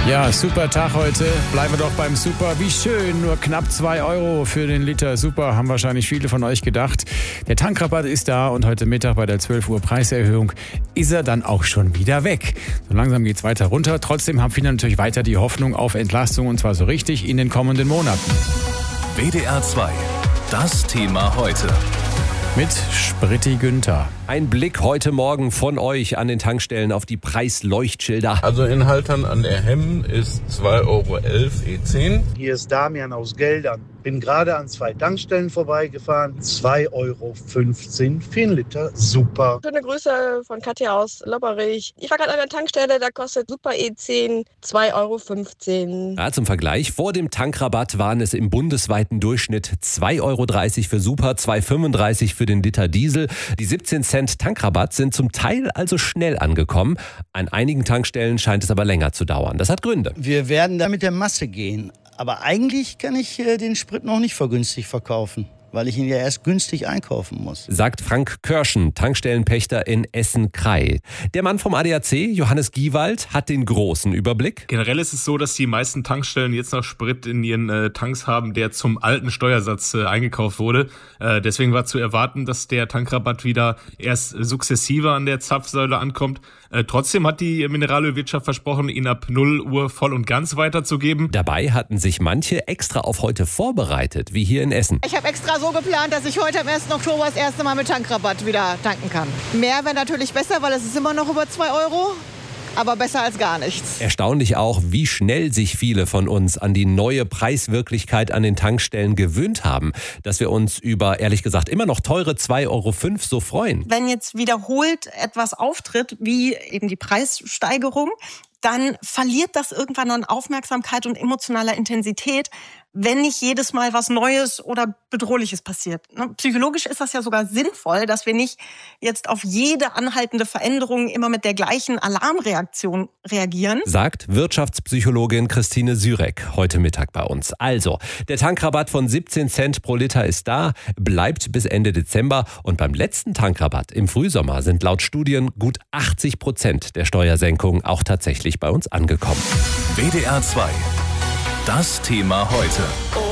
Ja, super Tag heute. Bleiben wir doch beim Super. Wie schön, nur knapp 2 Euro für den Liter Super, haben wahrscheinlich viele von euch gedacht. Der Tankrabatt ist da und heute Mittag bei der 12 Uhr Preiserhöhung ist er dann auch schon wieder weg. So langsam geht's weiter runter. Trotzdem haben viele natürlich weiter die Hoffnung auf Entlastung und zwar so richtig in den kommenden Monaten. WDR 2, das Thema heute. Mit Spritti Günther. Ein Blick heute Morgen von euch an den Tankstellen auf die Preisleuchtschilder. Also in Haltern an der Hemm ist 2,11 Euro E10. Hier ist Damian aus Geldern. Bin gerade an 2 Tankstellen vorbeigefahren. 2,15 Euro für einen Liter Super. Schöne Grüße von Katja aus Lopperich. Ich war gerade an der Tankstelle, da kostet Super E10 2,15 Euro. Ja, zum Vergleich, vor dem Tankrabatt waren es im bundesweiten Durchschnitt 2,30 Euro für Super, 2,35 Euro für den Liter Diesel. Die 17 Cent Tankrabatt sind zum Teil also schnell angekommen. An einigen Tankstellen scheint es aber länger zu dauern. Das hat Gründe. Wir werden da mit der Masse gehen. Aber eigentlich kann ich den Sprit noch nicht vergünstigt verkaufen, weil ich ihn ja erst günstig einkaufen muss. Sagt Frank Körschen, Tankstellenpächter in Essen-Krei. Der Mann vom ADAC, Johannes Giewald, hat den großen Überblick. Generell ist es so, dass die meisten Tankstellen jetzt noch Sprit in ihren Tanks haben, der zum alten Steuersatz eingekauft wurde. Deswegen war zu erwarten, dass der Tankrabatt wieder erst sukzessiver an der Zapfsäule ankommt. Trotzdem hat die Mineralölwirtschaft versprochen, ihn ab 0 Uhr voll und ganz weiterzugeben. Dabei hatten sich manche extra auf heute vorbereitet, wie hier in Essen. Ich habe extra so geplant, dass ich heute am 1. Oktober das erste Mal mit Tankrabatt wieder tanken kann. Mehr wäre natürlich besser, weil es ist immer noch über 2 Euro. Aber besser als gar nichts. Erstaunlich auch, wie schnell sich viele von uns an die neue Preiswirklichkeit an den Tankstellen gewöhnt haben, dass wir uns über, ehrlich gesagt, immer noch teure 2,05 Euro so freuen. Wenn jetzt wiederholt etwas auftritt, wie eben die Preissteigerung, dann verliert das irgendwann an Aufmerksamkeit und emotionaler Intensität, wenn nicht jedes Mal was Neues oder Bedrohliches passiert. Psychologisch ist das ja sogar sinnvoll, dass wir nicht jetzt auf jede anhaltende Veränderung immer mit der gleichen Alarmreaktion reagieren. Sagt Wirtschaftspsychologin Christine Sürek heute Mittag bei uns. Also, der Tankrabatt von 17 Cent pro Liter ist da, bleibt bis Ende Dezember und beim letzten Tankrabatt im Frühsommer sind laut Studien gut 80% der Steuersenkung auch tatsächlich bei uns angekommen. WDR 2, das Thema heute.